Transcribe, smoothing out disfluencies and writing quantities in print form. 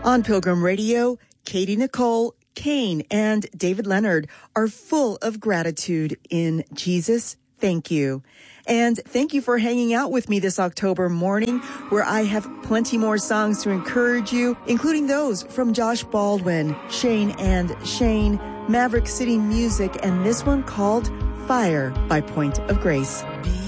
On Pilgrim Radio, Katie Nicole, Kane, and David Leonard are full of gratitude in Jesus. Thank you. And thank you for hanging out with me this October morning, where I have plenty more songs to encourage you, including those from Josh Baldwin, Shane and Shane, Maverick City Music, and this one called Fire by Point of Grace.